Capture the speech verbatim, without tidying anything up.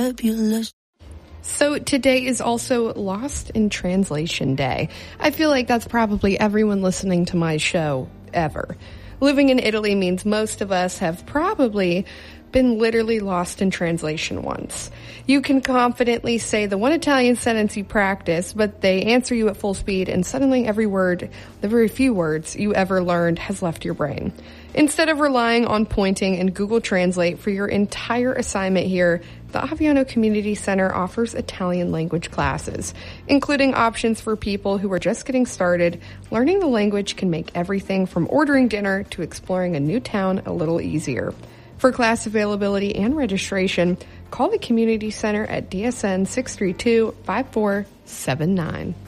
fabulous. So today is also Lost in Translation Day. I feel like that's probably everyone listening to my show ever. Living in Italy means most of us have probably been literally lost in translation once. You can confidently say the one Italian sentence you practice, but they answer you at full speed, and suddenly every word, the very few words you ever learned, has left your brain. Instead of relying on pointing and Google Translate for your entire assignment here, the Aviano Community Center offers Italian language classes, including options for people who are just getting started. Learning the language can make everything from ordering dinner to exploring a new town a little easier. For class availability and registration, call the Community Center at D S N six three two, five four seven nine.